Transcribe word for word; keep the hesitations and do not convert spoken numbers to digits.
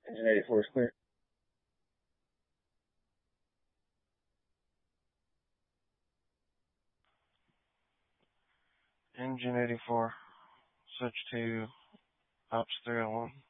Engine eighty-four is clear. Engine eighty-four, switch to ops three oh one.